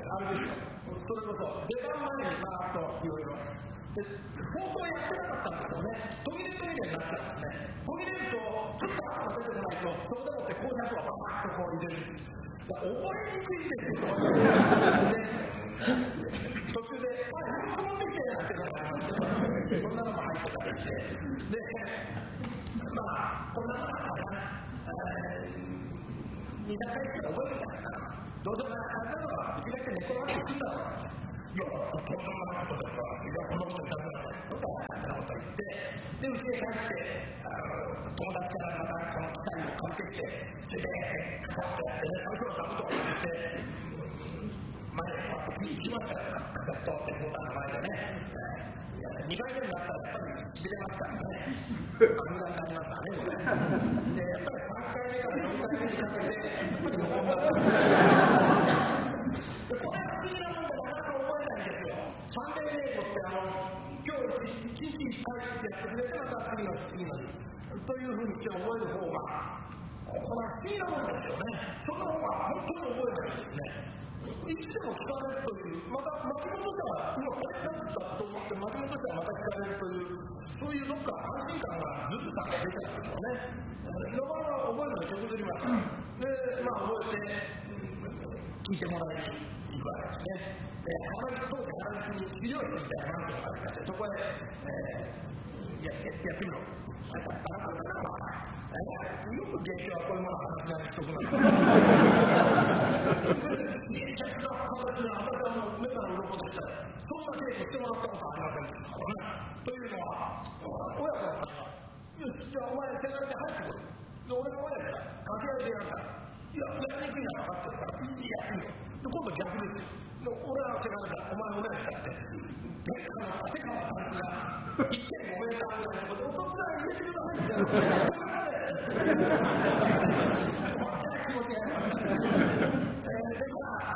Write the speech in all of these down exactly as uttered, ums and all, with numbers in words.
あれですよ。それこそ出番前にパーッといろいろで放送やってなかったんですよね。途切れ途切れになっちゃうんですね。途切れるとちょっと頭が出てこないとそこでもってこういうやつをバーッとこう入れるんです。覚えにくいですよ。途中で「あ、この店やってるのかな」そんなのも入ってたりしてでまあこんなのがにだかいしか覚えてないからどうせなかったのはうちだけ寝転がってくんだろう。いや、こんなことでさ、いや、このことだからとかなんか言ってで、うちへ帰って友達からまたこの機械を買ってきてそれでカッとやってね、あいつらだと言って前にパッと行きましたよ。カッとってボタンの前でねにかいめになったらやっぱりしびれますからね。無駄になりましたね。で、やっぱりさんかいめからよんかいめにかけてやっぱり横になったこれは不思議なもんでなかなか覚えないんですよ。三点英語ってあの今日一日一回やってくれてまた次の日次の日というふうにして覚える方がこれは不思議なもんですよね。その方が本当に覚えないですね。いつでも聞かれるというまた巻き戻せば今これ何したと思って巻き戻せばまた聞かれるというそういうどっか安心感がずっとさ出てたんですよね。なかなか覚えるのに手こずりました。で、まあ覚えて聞いてもらえるいいわけですね。原宿当時原宿に強いみたいなマンションがありましてそこへ、えー、や, や, やってみろあれだったらこれだなよく芸者はこういうものを話しない人なんです芸者の形で私はもう目から鱗でしたそんな稽古してもらったことありませんでしたからね。というのは親子だったらよしじゃあお前手紙で入ってこいで俺の親が掛け合いでやるからいややりにくいな分かってるからいいやってみろで今度逆ですよ。で俺は手紙だお前お願いしたってベッカの立川さんが いってんご メーターぐらいのところでお父さん入れてくださいってやる気持ちがやりましたでまあ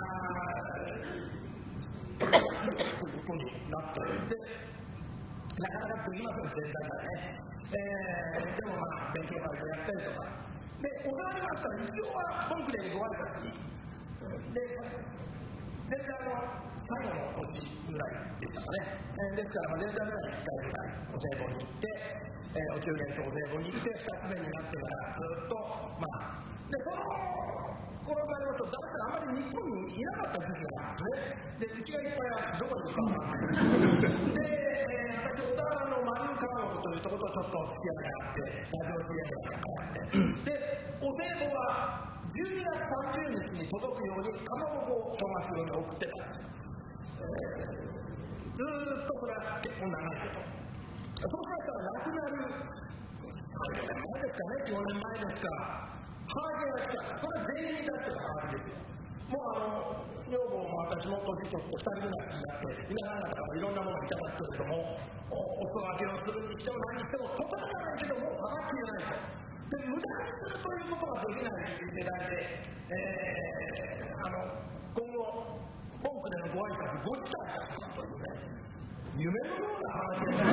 そういうことになってでなかなかできません全体がね、えー、でもまあ勉強会でやったりとかで教わりましたら一応は本気でご挨拶にで全然あの最後の年ぐらいでしたかね、えー、ですから全然ぐらいいっかいぐらいお歳暮に行って、えー、お中元とお歳暮に行ってふたつめになってからずっとまあでこのこの場合だと誰かあまり日本にいなかった時期なんですね。でうちがいっぱいあってどこに行くか分からないで、えー、私小田原の丸川というところとちょっと付き合いがあってラジオ付き合いがあってでお歳暮はじゅうにがつさんじゅうにちに届くようにかまぼこを小松に送ってたんです、えー、ずーっとこれは結構長いことそうしましたら亡くなるさんじゅうねんまえですかねよねんまえですかハーゲが来たこれは全員だってたハーゲですよ。もうあの女房も私も年取ってふたりぐらいになって皆さん方からいろんなものをいただくけれどもお裾分けをするにしても何にしてもとてもじゃないけどもうさばきれないとで無駄にするということができない時代で、えー、あの今後文句でのご挨拶ご自体がするというね夢のような話です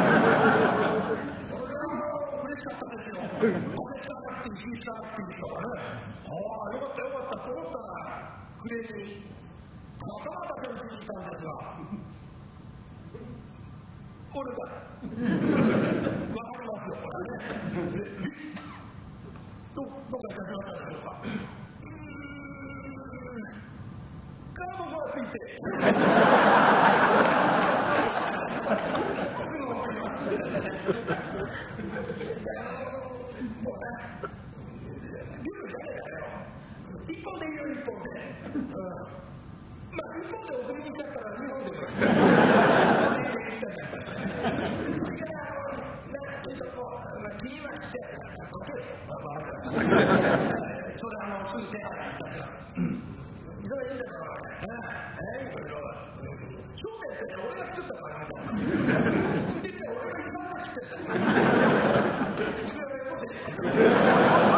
これは嬉しかったですよこれしたって聞いたっていう人がねああよかったよかったと思ったら暮れにまたまた手を聞いたんですがこれだわかりますよこれねどどこか始まったでしょうか。うーん。カードがついて。一本でいいよ一本で。うん、まあ一本で送りに来ちゃったら二本で。気にはして、それあのすぐ手が入ったから、それいいんだからね、えー、いろいろ商店って俺が作ったからみたいなで俺が一番作ってたいくらでもで